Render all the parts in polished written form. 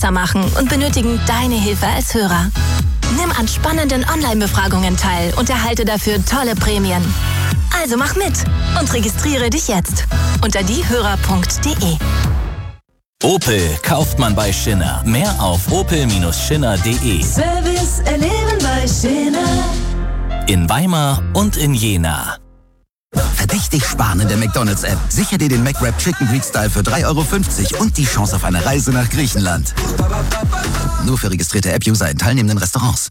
besser machen und benötigen deine Hilfe als Hörer. Nimm an spannenden Online-Befragungen teil und erhalte dafür tolle Prämien. Also mach mit und registriere dich jetzt unter diehörer.de. Opel kauft man bei Schindler. Mehr auf opel-schindler.de. Service erleben bei Schindler. In Weimar und in Jena. Verdächtig sparen in der McDonald's-App. Sicher dir den McWrap Chicken Greek Style für 3,50 € und die Chance auf eine Reise nach Griechenland. Nur für registrierte App-User in teilnehmenden Restaurants.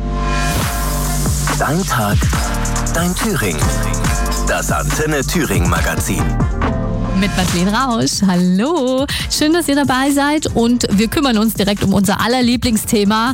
Dein Tag, dein Thüringen. Das Antenne Thüringen Magazin. Mit Madeleine Rausch. Hallo. Schön, dass ihr dabei seid und wir kümmern uns direkt um unser allerlieblingsthema.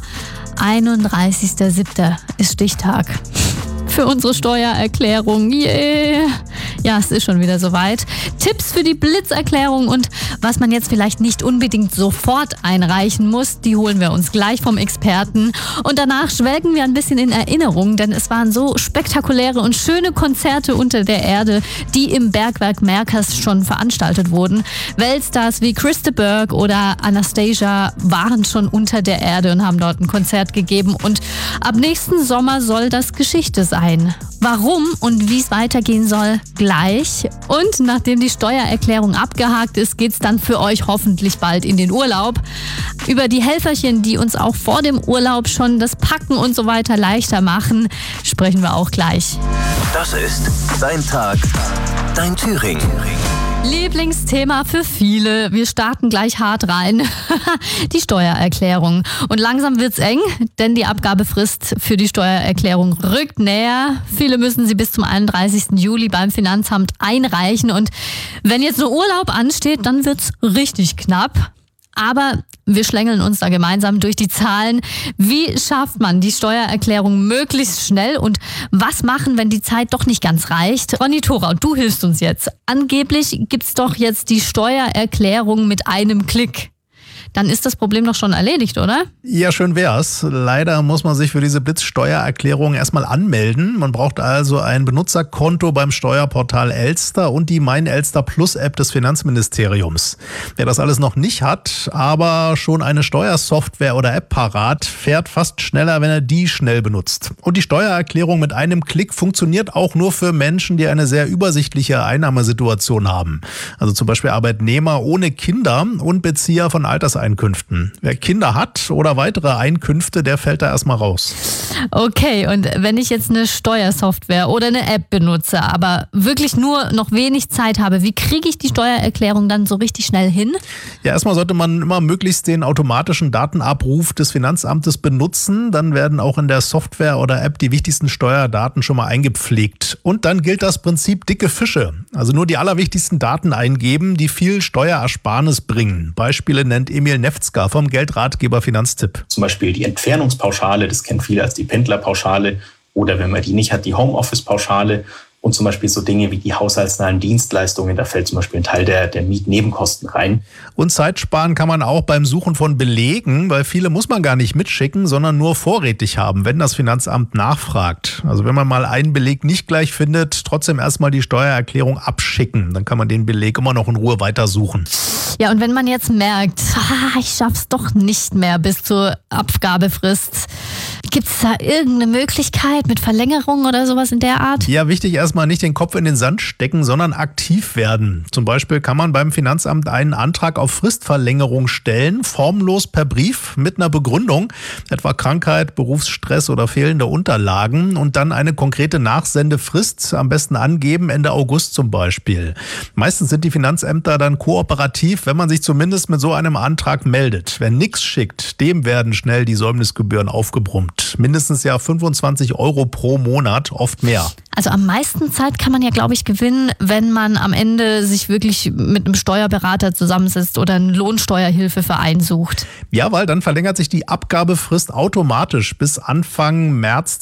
31.07. ist Stichtag. Für unsere Steuererklärung. Yeah. Ja, es ist schon wieder soweit. Tipps für die Blitzerklärung und was man jetzt vielleicht nicht unbedingt sofort einreichen muss, die holen wir uns gleich vom Experten. Und danach schwelgen wir ein bisschen in Erinnerung, denn es waren so spektakuläre und schöne Konzerte unter der Erde, die im Bergwerk Merkers schon veranstaltet wurden. Weltstars wie Chris de Burgh oder Anastasia waren schon unter der Erde und haben dort ein Konzert gegeben. Und ab nächsten Sommer soll das Geschichte sein. Warum und wie es weitergehen soll, gleich. Und nachdem die Steuererklärung abgehakt ist, geht's dann für euch hoffentlich bald in den Urlaub. Über die Helferchen, die uns auch vor dem Urlaub schon das Packen und so weiter leichter machen, sprechen wir auch gleich. Das ist Dein Tag, dein Thüringen. Lieblingsthema für viele. Wir starten gleich hart rein. Die Steuererklärung. Und langsam wird's eng, denn die Abgabefrist für die Steuererklärung rückt näher. Viele müssen sie bis zum 31. Juli beim Finanzamt einreichen. Und wenn jetzt nur Urlaub ansteht, dann wird's richtig knapp. Aber wir schlängeln uns da gemeinsam durch die Zahlen. Wie schafft man die Steuererklärung möglichst schnell und was machen, wenn die Zeit doch nicht ganz reicht? Ronny Thorau, du hilfst uns jetzt. Angeblich gibt's doch jetzt die Steuererklärung mit einem Klick. Dann ist das Problem doch schon erledigt, oder? Ja, schön wär's. Leider muss man sich für diese Blitzsteuererklärung erstmal anmelden. Man braucht also ein Benutzerkonto beim Steuerportal Elster und die Mein Elster Plus App des Finanzministeriums. Wer das alles noch nicht hat, aber schon eine Steuersoftware oder App parat, fährt fast schneller, wenn er die schnell benutzt. Und die Steuererklärung mit einem Klick funktioniert auch nur für Menschen, die eine sehr übersichtliche Einnahmesituation haben. Also zum Beispiel Arbeitnehmer ohne Kinder und Bezieher von Alterseinkünften. Wer Kinder hat oder weitere Einkünfte, der fällt da erstmal raus. Okay, und wenn ich jetzt eine Steuersoftware oder eine App benutze, aber wirklich nur noch wenig Zeit habe, wie kriege ich die Steuererklärung dann so richtig schnell hin? Ja, erstmal sollte man immer möglichst den automatischen Datenabruf des Finanzamtes benutzen. Dann werden auch in der Software oder App die wichtigsten Steuerdaten schon mal eingepflegt. Und dann gilt das Prinzip dicke Fische. Also nur die allerwichtigsten Daten eingeben, die viel Steuerersparnis bringen. Beispiele nennt Emil Nefzger vom Geldratgeber Finanztipp. Zum Beispiel die Entfernungspauschale, das kennen viele als die Pendlerpauschale. Oder wenn man die nicht hat, die Homeoffice-Pauschale. Und zum Beispiel so Dinge wie die haushaltsnahen Dienstleistungen, da fällt zum Beispiel ein Teil der Mietnebenkosten rein. Und Zeit sparen kann man auch beim Suchen von Belegen, weil viele muss man gar nicht mitschicken, sondern nur vorrätig haben, wenn das Finanzamt nachfragt. Also wenn man mal einen Beleg nicht gleich findet, trotzdem erstmal die Steuererklärung abschicken. Dann kann man den Beleg immer noch in Ruhe weitersuchen. Ja, und wenn man jetzt merkt, ich schaff's doch nicht mehr bis zur Abgabefrist, gibt's da irgendeine Möglichkeit mit Verlängerung oder sowas in der Art? Ja, wichtig erstmal nicht den Kopf in den Sand stecken, sondern aktiv werden. Zum Beispiel kann man beim Finanzamt einen Antrag auf Fristverlängerung stellen, formlos per Brief mit einer Begründung, etwa Krankheit, Berufsstress oder fehlende Unterlagen und dann eine konkrete Nachsendefrist, am besten angeben, Ende August zum Beispiel. Meistens sind die Finanzämter dann kooperativ, wenn man sich zumindest mit so einem Antrag meldet. Wer nichts schickt, dem werden schnell die Säumnisgebühren aufgebrummt. Mindestens ja 25 € pro Monat, oft mehr. Also am meisten Zeit kann man ja, glaube ich, gewinnen, wenn man am Ende sich wirklich mit einem Steuerberater zusammensetzt oder einen Lohnsteuerhilfeverein sucht. Ja, weil dann verlängert sich die Abgabefrist automatisch bis Anfang März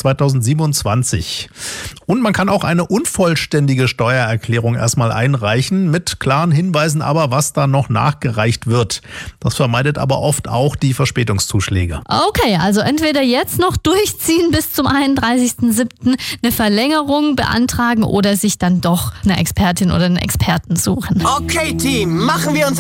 2027. Und man kann auch eine unvollständige Steuererklärung erstmal einreichen, mit klaren Hinweisen aber, was da noch nachgereicht wird. Das vermeidet aber oft auch die Verspätungszuschläge. Okay, also entweder jetzt noch durchziehen bis zum 31.07. eine Verlängerung beantragen oder sich dann doch eine Expertin oder einen Experten suchen. Okay, Team, machen wir uns